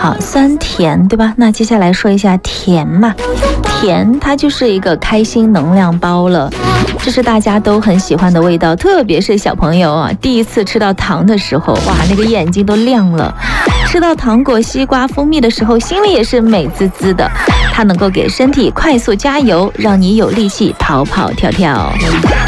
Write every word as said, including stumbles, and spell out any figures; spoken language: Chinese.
好，酸甜，对吧？那接下来说一下甜嘛，甜它就是一个开心能量包了，这是大家都很喜欢的味道，特别是小朋友啊，第一次吃到糖的时候，哇，那个眼睛都亮了。吃到糖果、西瓜、蜂蜜的时候，心里也是美滋滋的。它能够给身体快速加油，让你有力气跑跑跳跳。